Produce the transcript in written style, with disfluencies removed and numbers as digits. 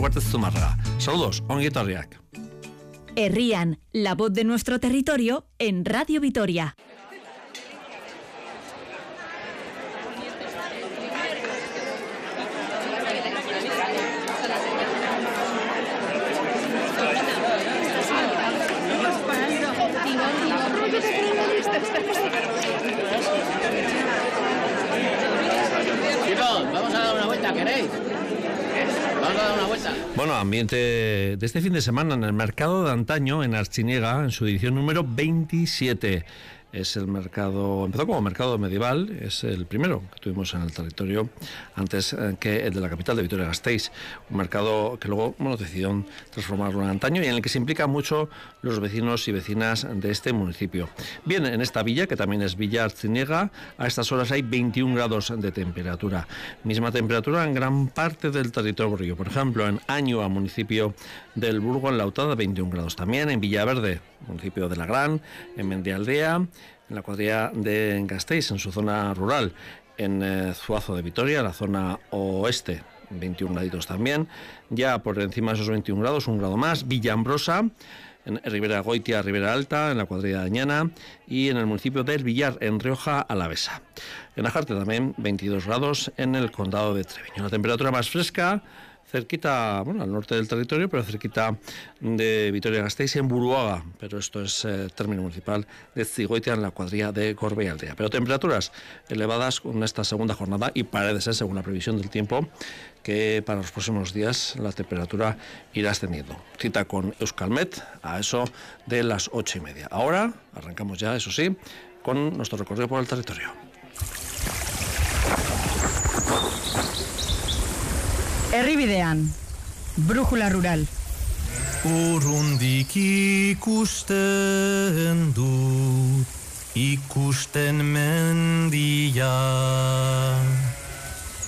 Huerta Zumárraga. Saludos, ongi etorriak. Herrian, la voz de nuestro territorio en Radio Vitoria. Vamos a dar una vuelta, ¿queréis? Vamos a dar una vuelta. Bueno, ambiente de este fin de semana en el mercado de antaño, en Artziniega, en su edición número 27. Es el mercado, empezó como mercado medieval, es el primero que tuvimos en el territorio antes que el de la capital de Vitoria-Gasteiz, un mercado que luego decidieron transformarlo en antaño y en el que se implican mucho los vecinos y vecinas de este municipio. Bien, en esta villa, que también es Villa Artziniega, a estas horas hay 21 grados de temperatura, misma temperatura en gran parte del territorio, por ejemplo en Añua, municipio del Burgo, en Lautada, 21 grados también, en Villaverde, municipio de La Gran, en Mendialdea, en la cuadrilla de Gasteiz, en su zona rural, en Zuazo de Vitoria, la zona oeste, 21 graditos también, ya por encima de esos 21 grados, un grado más, Villambrosa, en Ribera Goitia, Ribera Alta, en la cuadrilla de Añana, y en el municipio del Villar, en Rioja Alavesa. En Ajarte también 22 grados en el condado de Treviño. La temperatura más fresca, cerquita, al norte del territorio, pero cerquita de Vitoria-Gasteiz, en Buruaga, pero esto es término municipal de Zigoitia, en la cuadrilla de Gorbeialdea. Pero temperaturas elevadas con esta segunda jornada y parece ser, según la previsión del tiempo, que para los próximos días la temperatura irá ascendiendo. Cita con Euskalmet a eso de las 8:30. Ahora arrancamos ya, eso sí, con nuestro recorrido por el territorio. Herribidean, brújula rural. Urrundik ikusten dut, ikusten mendia.